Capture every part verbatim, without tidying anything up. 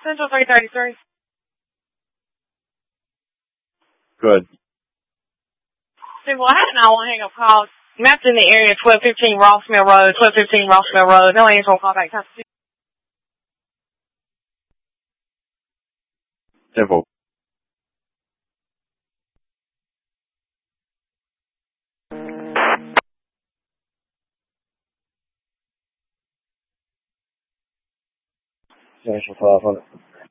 Central three thirty-three. Good. Well, I had an I want to hang up call. Mapped in the area, twelve fifteen Ross Mill Road, twelve fifteen Ross Mill Road. No answer will call back. Simple. Central five hundred.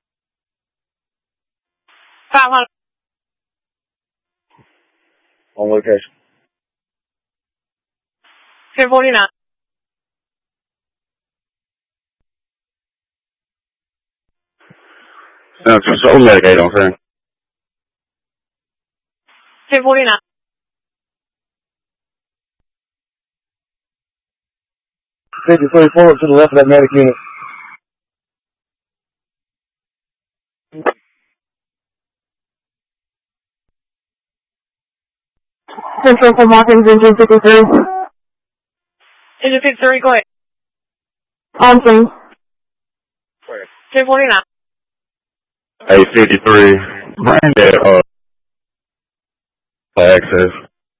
five hundred. On location. ten forty-nine. No, so Medicaid on scene. ten forty-nine. fifty-three forward to the left of that medic unit. Central for Markins, engine fifty-three. Engine fifty-three, go ahead. On scene. ten forty-nine. Hey, fifty-three. Bring that, uh, access.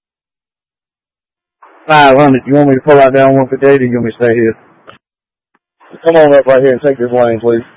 five hundred. You want me to pull out down one fifty-eight or you want me to stay here? Come on up right here and take this lane, please.